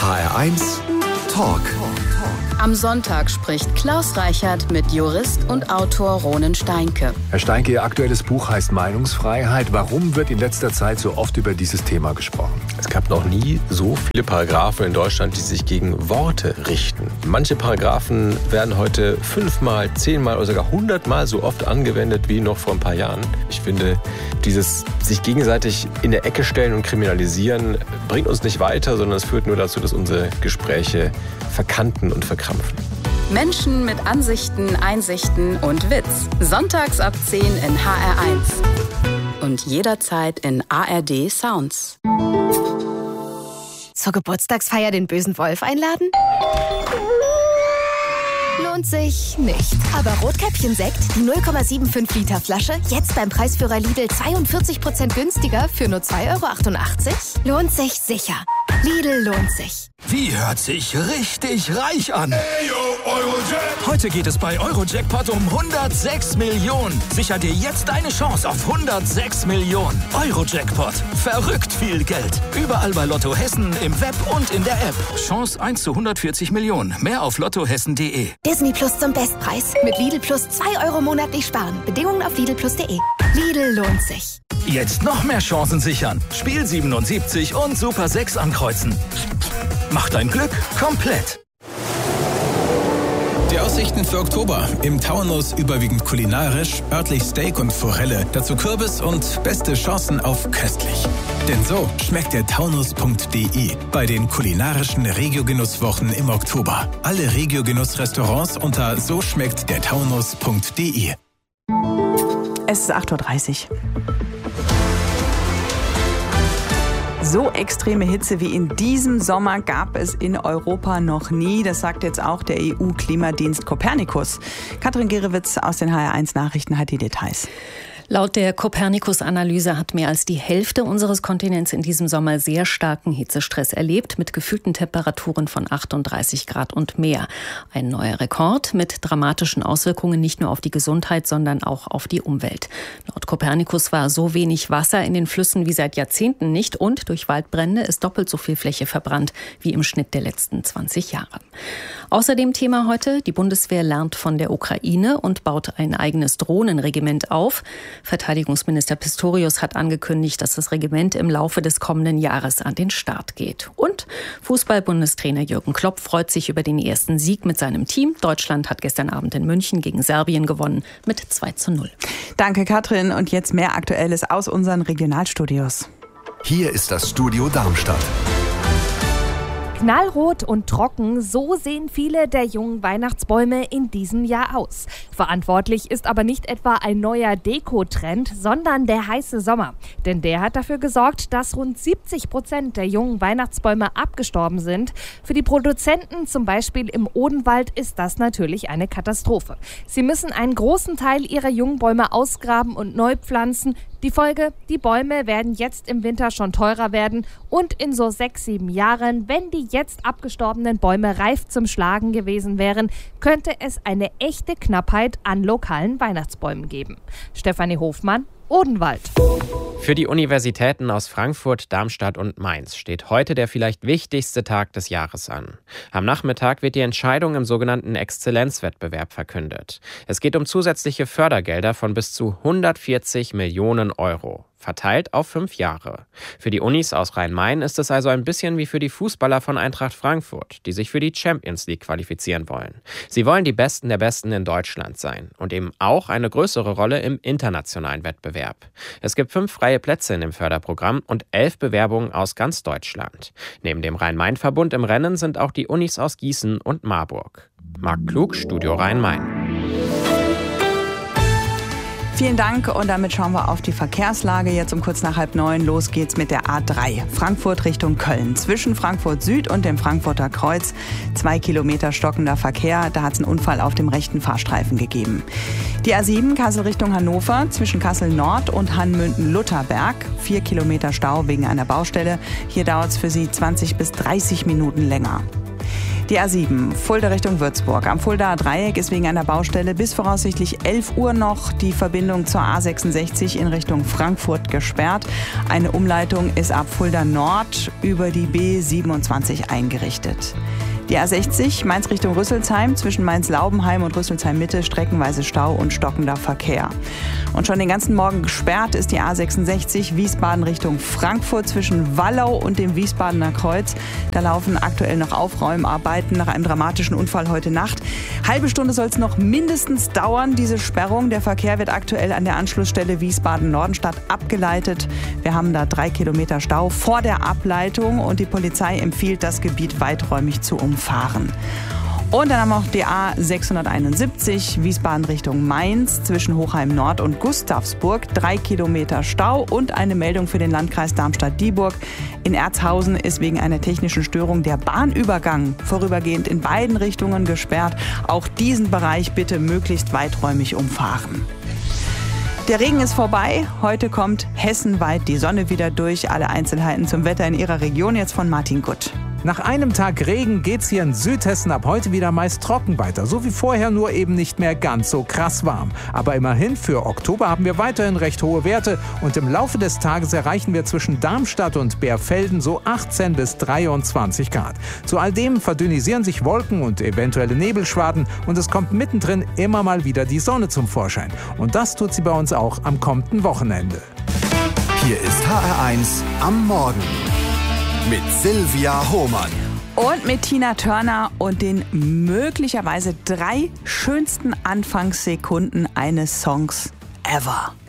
HR1 Talk. Am Sonntag spricht Klaus Reichert mit Jurist und Autor Ronen Steinke. Herr Steinke, Ihr aktuelles Buch heißt Meinungsfreiheit. Warum wird in letzter Zeit so oft über dieses Thema gesprochen? Es gab noch nie so viele Paragraphen in Deutschland, die sich gegen Worte richten. Manche Paragraphen werden heute 5-mal, 10-mal oder sogar 100-mal so oft angewendet wie noch vor ein paar Jahren. Ich finde, dieses sich gegenseitig in der Ecke stellen und kriminalisieren bringt uns nicht weiter, sondern es führt nur dazu, dass unsere Gespräche verkanten und verkrampfen. Menschen mit Ansichten, Einsichten und Witz. Sonntags ab 10 in HR1. Und jederzeit in ARD Sounds. Zur Geburtstagsfeier den bösen Wolf einladen? Lohnt sich nicht. Aber Rotkäppchen-Sekt, die 0,75 Liter Flasche, jetzt beim Preisführer Lidl 42% günstiger für nur 2,88 €? Lohnt sich sicher. Lidl lohnt sich. Wie hört sich richtig reich an? Hey, yo, Eurojackpot. Heute geht es bei Eurojackpot um 106 Millionen. Sicher dir jetzt deine Chance auf 106 Millionen. Eurojackpot. Verrückt viel Geld. Überall bei Lotto Hessen, im Web und in der App. Chance 1 zu 140 Millionen. Mehr auf lottohessen.de. Disney Plus zum Bestpreis. Mit Lidl Plus 2 € monatlich sparen. Bedingungen auf lidlplus.de. Lidl lohnt sich. Jetzt noch mehr Chancen sichern. Spiel 77 und Super 6 ankreuzen. Mach dein Glück komplett. Die Aussichten für Oktober. Im Taunus überwiegend kulinarisch, örtlich Steak und Forelle, dazu Kürbis und beste Chancen auf köstlich. Denn so schmeckt der Taunus.de bei den kulinarischen Regiogenusswochen im Oktober. Alle Regiogenuss-Restaurants unter so schmeckt der Taunus.de. Es ist 8:30 Uhr. So extreme Hitze wie in diesem Sommer gab es in Europa noch nie. Das sagt jetzt auch der EU-Klimadienst Copernicus. Katrin Gerewitz aus den HR1 Nachrichten hat die Details. Laut der Copernicus-Analyse hat mehr als die Hälfte unseres Kontinents in diesem Sommer sehr starken Hitzestress erlebt, mit gefühlten Temperaturen von 38 Grad und mehr. Ein neuer Rekord mit dramatischen Auswirkungen nicht nur auf die Gesundheit, sondern auch auf die Umwelt. Laut Copernicus war so wenig Wasser in den Flüssen wie seit Jahrzehnten nicht und durch Waldbrände ist doppelt so viel Fläche verbrannt wie im Schnitt der letzten 20 Jahre. Außerdem Thema heute: Die Bundeswehr lernt von der Ukraine und baut ein eigenes Drohnenregiment auf. Verteidigungsminister Pistorius hat angekündigt, dass das Regiment im Laufe des kommenden Jahres an den Start geht. Und Fußball-Bundestrainer Jürgen Klopp freut sich über den ersten Sieg mit seinem Team. Deutschland hat gestern Abend in München gegen Serbien gewonnen mit 2:0. Danke, Katrin. Und jetzt mehr Aktuelles aus unseren Regionalstudios. Hier ist das Studio Darmstadt. Knallrot und trocken, so sehen viele der jungen Weihnachtsbäume in diesem Jahr aus. Verantwortlich ist aber nicht etwa ein neuer Deko-Trend, sondern der heiße Sommer. Denn der hat dafür gesorgt, dass rund 70% der jungen Weihnachtsbäume abgestorben sind. Für die Produzenten, zum Beispiel im Odenwald, ist das natürlich eine Katastrophe. Sie müssen einen großen Teil ihrer jungen Bäume ausgraben und neu pflanzen. Die Folge: Die Bäume werden jetzt im Winter schon teurer werden und in so 6-7 Jahren, wenn die jetzt abgestorbenen Bäume reif zum Schlagen gewesen wären, könnte es eine echte Knappheit an lokalen Weihnachtsbäumen geben. Stefanie Hofmann, Odenwald. Für die Universitäten aus Frankfurt, Darmstadt und Mainz steht heute der vielleicht wichtigste Tag des Jahres an. Am Nachmittag wird die Entscheidung im sogenannten Exzellenzwettbewerb verkündet. Es geht um zusätzliche Fördergelder von bis zu 140 Millionen €. Verteilt auf 5 Jahre. Für die Unis aus Rhein-Main ist es also ein bisschen wie für die Fußballer von Eintracht Frankfurt, die sich für die Champions League qualifizieren wollen. Sie wollen die Besten der Besten in Deutschland sein und eben auch eine größere Rolle im internationalen Wettbewerb. Es gibt 5 freie Plätze in dem Förderprogramm und 11 Bewerbungen aus ganz Deutschland. Neben dem Rhein-Main-Verbund im Rennen sind auch die Unis aus Gießen und Marburg. Marc Klug, Studio Rhein-Main. Vielen Dank und damit schauen wir auf die Verkehrslage. Jetzt um kurz nach 8:30 los geht's mit der A3. Frankfurt Richtung Köln. Zwischen Frankfurt Süd und dem Frankfurter Kreuz 2 Kilometer stockender Verkehr. Da hat es einen Unfall auf dem rechten Fahrstreifen gegeben. Die A7 Kassel Richtung Hannover. Zwischen Kassel Nord und Hannmünden-Lutherberg. 4 Kilometer Stau wegen einer Baustelle. Hier dauert es für Sie 20 bis 30 Minuten länger. Die A7, Fulda Richtung Würzburg. Am Fuldaer Dreieck ist wegen einer Baustelle bis voraussichtlich 11 Uhr noch die Verbindung zur A66 in Richtung Frankfurt gesperrt. Eine Umleitung ist ab Fulda Nord über die B27 eingerichtet. Die A60, Mainz Richtung Rüsselsheim, zwischen Mainz-Laubenheim und Rüsselsheim-Mitte streckenweise Stau und stockender Verkehr. Und schon den ganzen Morgen gesperrt ist die A66 Wiesbaden Richtung Frankfurt zwischen Wallau und dem Wiesbadener Kreuz. Da laufen aktuell noch Aufräumarbeiten nach einem dramatischen Unfall heute Nacht. Halbe Stunde soll es noch mindestens dauern, diese Sperrung. Der Verkehr wird aktuell an der Anschlussstelle Wiesbaden-Nordenstadt abgeleitet. Wir haben da 3 Kilometer Stau vor der Ableitung und die Polizei empfiehlt, das Gebiet weiträumig zu umfahren. Und dann haben wir noch die A671 Wiesbaden Richtung Mainz zwischen Hochheim Nord und Gustavsburg. 3 Kilometer Stau und eine Meldung für den Landkreis Darmstadt-Dieburg. In Erzhausen ist wegen einer technischen Störung der Bahnübergang vorübergehend in beiden Richtungen gesperrt. Auch diesen Bereich bitte möglichst weiträumig umfahren. Der Regen ist vorbei. Heute kommt hessenweit die Sonne wieder durch. Alle Einzelheiten zum Wetter in Ihrer Region jetzt von Martin Gutt. Nach einem Tag Regen geht's hier in Südhessen ab heute wieder meist trocken weiter. So wie vorher, nur eben nicht mehr ganz so krass warm. Aber immerhin, für Oktober haben wir weiterhin recht hohe Werte. Und im Laufe des Tages erreichen wir zwischen Darmstadt und Bärfelden so 18 bis 23 Grad. Zu all dem verdünnisieren sich Wolken und eventuelle Nebelschwaden. Und es kommt mittendrin immer mal wieder die Sonne zum Vorschein. Und das tut sie bei uns auch am kommenden Wochenende. Hier ist HR1 am Morgen mit Silvia Hohmann. Und mit Tina Turner und den möglicherweise 3 schönsten Anfangssekunden eines Songs ever.